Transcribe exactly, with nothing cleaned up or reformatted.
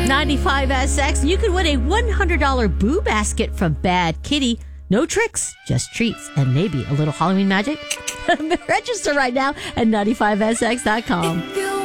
ninety-five S X. You could win a one hundred dollars Boo Basket from Bad Kitty. No tricks, just treats, and maybe a little Halloween magic. Register right now at ninety-five S X dot com.